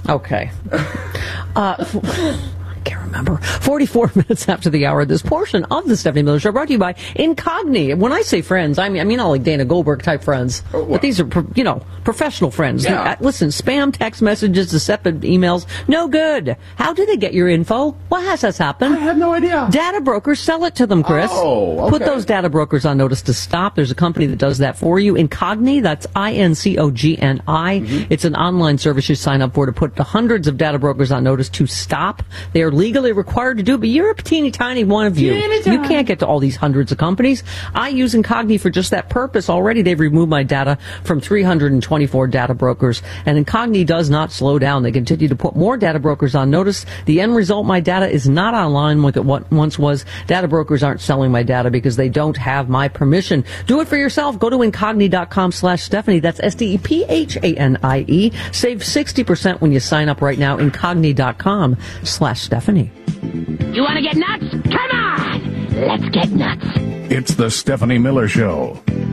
Okay. I can't remember. 44 minutes after the hour, this portion of the Stephanie Miller Show brought to you by Incogni. When I say friends, I mean not like Dana Goldberg type friends, but these are, professional friends. Yeah. Listen, spam text messages, deceptive emails, no good. How do they get your info? What has this happened? I had no idea. Data brokers sell it to them, Chris. Oh, okay. Put those data brokers on notice to stop. There's a company that does that for you. Incogni, that's INCOGNI. Mm-hmm. It's an online service you sign up for to put the hundreds of data brokers on notice to stop. They are legally required to do, but you're a teeny tiny one of you. You can't get to all these hundreds of companies. I use Incogni for just that purpose. Already they've removed my data from 324 data brokers, and Incogni does not slow down. They continue to put more data brokers on notice. The end result, my data is not online with what once was. Data brokers aren't selling my data because they don't have my permission. Do it for yourself. Go to Incogni.com/Stephanie. That's STEPHANIE. Save 60% when you sign up right now. Incogni.com/Stephanie. You want to get nuts? Come on! Let's get nuts. It's the Stephanie Miller Show.